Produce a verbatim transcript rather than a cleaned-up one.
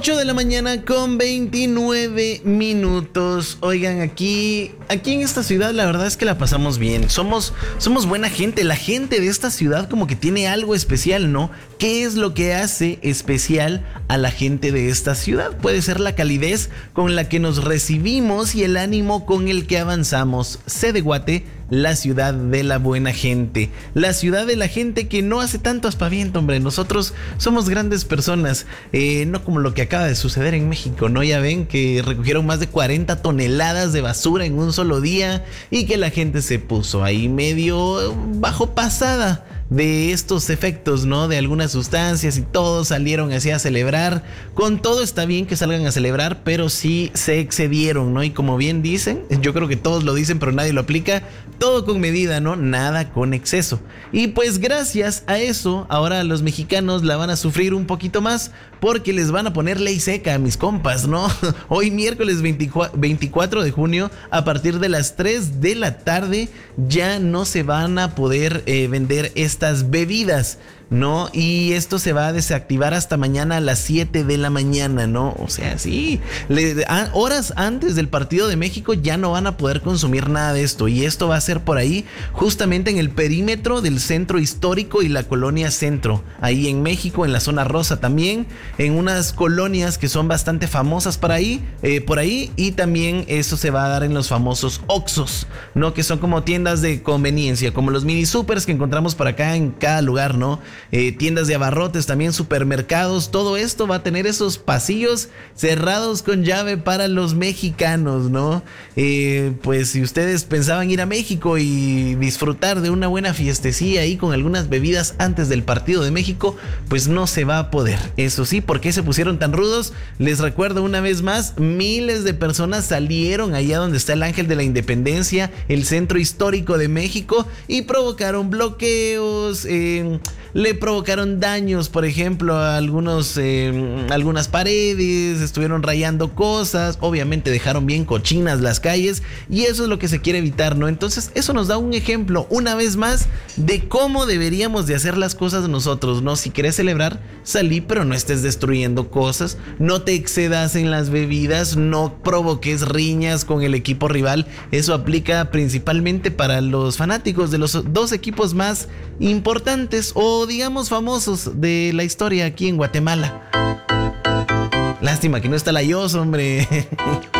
ocho de la mañana con veintinueve minutos. Oigan, aquí, aquí en esta ciudad la verdad es que la pasamos bien. Somos, somos buena gente. La gente de esta ciudad como que tiene algo especial, ¿no? ¿Qué es lo que hace especial a la gente de esta ciudad? Puede ser la calidez con la que nos recibimos y el ánimo con el que avanzamos. C de Guate, la ciudad de la buena gente, la ciudad de la gente que no hace tanto aspaviento, hombre. Nosotros somos grandes personas, eh, no como lo que acaba de suceder en México, ¿no? Ya ven que recogieron más de cuarenta toneladas de basura en un solo día y que la gente se puso ahí medio bajo pasada de estos efectos, ¿no? De algunas sustancias y todos salieron así a celebrar. Con todo está bien que salgan a celebrar, pero sí se excedieron, ¿no? Y como bien dicen, yo creo que todos lo dicen, pero nadie lo aplica. Todo con medida, ¿no? Nada con exceso. Y pues gracias a eso, ahora los mexicanos la van a sufrir un poquito más porque les van a poner ley seca a mis compas, ¿no? Hoy miércoles veinticuatro de junio, a partir de las tres de la tarde, ya no se van a poder eh, vender estas bebidas, ¿no? Y esto se va a desactivar hasta mañana a las siete de la mañana, ¿no? O sea, sí, le, a, horas antes del partido de México ya no van a poder consumir nada de esto. Y esto va a ser por ahí, justamente en el perímetro del centro histórico y la colonia Centro, ahí en México, en la zona rosa también, en unas colonias que son bastante famosas por ahí, eh, por ahí, y también eso se va a dar en los famosos Oxxos, ¿no? Que son como tiendas de conveniencia, como los mini supers que encontramos por acá en cada lugar, ¿no? Eh, tiendas de abarrotes, también supermercados. Todo esto va a tener esos pasillos cerrados con llave para los mexicanos, ¿no? Eh, pues si ustedes pensaban ir a México y disfrutar de una buena fiestecilla ahí con algunas bebidas antes del partido de México, pues no se va a poder. Eso sí, ¿por qué se pusieron tan rudos? Les recuerdo una vez más, miles de personas salieron allá donde está el Ángel de la Independencia, el centro histórico de México, y provocaron bloqueos, eh, le provocaron daños, por ejemplo, a algunos, eh, algunas paredes, estuvieron rayando cosas, obviamente dejaron bien cochinas las calles, y eso es lo que se quiere evitar, ¿no? Entonces eso nos da un ejemplo, una vez más, de cómo deberíamos de hacer las cosas nosotros, ¿no? Si quieres celebrar, salí, pero no estés destruyendo cosas, no te excedas en las bebidas, no provoques riñas con el equipo rival. Eso aplica principalmente para los fanáticos de los dos equipos más importantes o digamos famosos de la historia aquí en Guatemala. Lástima que no está la I O S, hombre.